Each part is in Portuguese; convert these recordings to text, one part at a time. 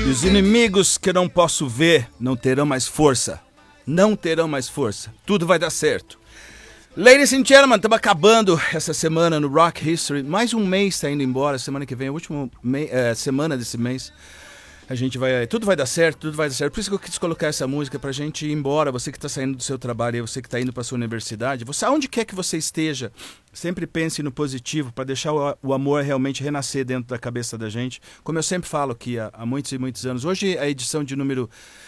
E os inimigos que eu não posso ver não terão mais força. Não terão mais força. Tudo vai dar certo. Ladies and gentlemen, estamos acabando essa semana no Rock History. Mais um mês está indo embora. Semana que vem, a última semana desse mês. A gente vai... Tudo vai dar certo, tudo vai dar certo. Por isso que eu quis colocar essa música pra gente ir embora. Você que está saindo do seu trabalho, você que está indo para sua universidade. Você, aonde quer que você esteja, sempre pense no positivo para deixar o amor realmente renascer dentro da cabeça da gente. Como eu sempre falo aqui há muitos e muitos anos. Hoje a edição de número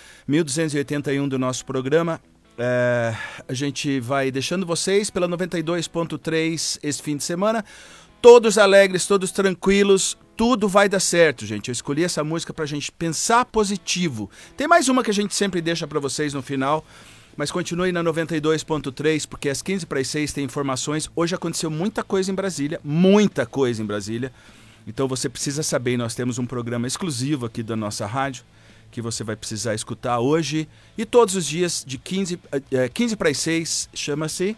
1281 do nosso programa. A gente vai deixando vocês pela 92.3 esse fim de semana. Todos alegres, todos tranquilos. Tudo vai dar certo, gente. Eu escolhi essa música pra gente pensar positivo. Tem mais uma que a gente sempre deixa pra vocês no final, mas continue na 92.3, porque às 15:06 tem informações. Hoje aconteceu muita coisa em Brasília, muita coisa em Brasília. Então você precisa saber, nós temos um programa exclusivo aqui da nossa rádio, que você vai precisar escutar hoje e todos os dias de 15:06, chama-se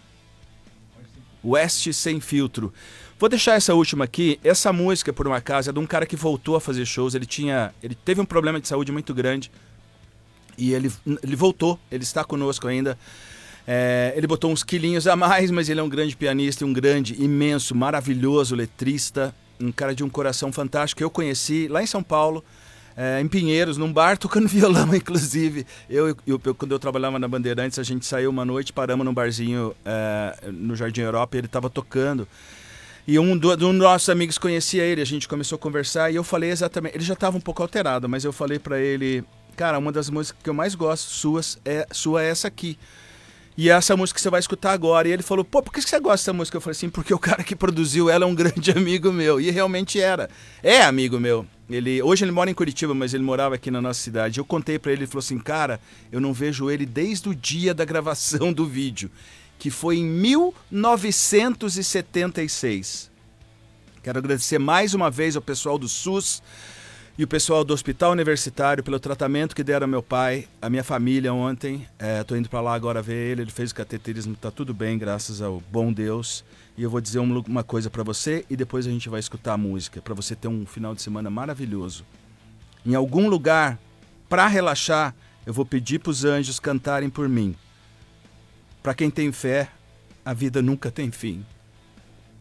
Oeste Sem Filtro. Vou deixar essa última aqui. Essa música, por um acaso, é de um cara que voltou a fazer shows. Ele teve um problema de saúde muito grande e ele voltou. Ele está conosco ainda. Ele botou uns quilinhos a mais, mas ele é um grande pianista, um grande, imenso, maravilhoso letrista, um cara de um coração fantástico que eu conheci lá em São Paulo, em Pinheiros, num bar, tocando violão, inclusive. Quando eu trabalhava na Bandeirantes, a gente saiu uma noite, paramos num barzinho no Jardim Europa e ele estava tocando. E um dos nossos amigos conhecia ele, a gente começou a conversar e eu falei exatamente... Ele já estava um pouco alterado, mas eu falei pra ele... Cara, uma das músicas que eu mais gosto sua é essa aqui. E essa música que você vai escutar agora. E ele falou, pô, por que você gosta dessa música? Eu falei assim, porque o cara que produziu ela é um grande amigo meu. E realmente era. É amigo meu. Hoje ele mora em Curitiba, mas ele morava aqui na nossa cidade. Eu contei pra ele, ele falou assim, cara, eu não vejo ele desde o dia da gravação do vídeo, que foi em 1976. Quero agradecer mais uma vez ao pessoal do SUS e o pessoal do Hospital Universitário pelo tratamento que deram ao meu pai, a minha família ontem. Estou indo para lá agora ver ele fez o cateterismo, está tudo bem, graças ao bom Deus. E eu vou dizer uma coisa para você e depois a gente vai escutar a música, para você ter um final de semana maravilhoso. Em algum lugar, para relaxar, eu vou pedir para os anjos cantarem por mim. Para quem tem fé, a vida nunca tem fim.